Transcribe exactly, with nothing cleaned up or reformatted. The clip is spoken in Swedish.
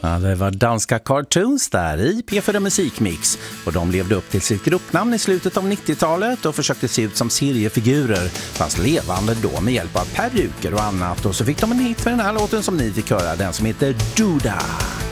Ja, det var danska Cartoons där i P fyra Musikmix och de levde upp till sitt gruppnamn i slutet av nittiotalet och försökte se ut som seriefigurer fast levande då med hjälp av peruker och annat, och så fick de en hit för den här låten som ni fick höra, den som heter Duda.